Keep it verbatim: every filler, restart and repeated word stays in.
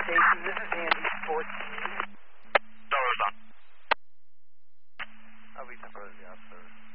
station. This is Andy Sports. Dollars on. I'll be ten for the officer.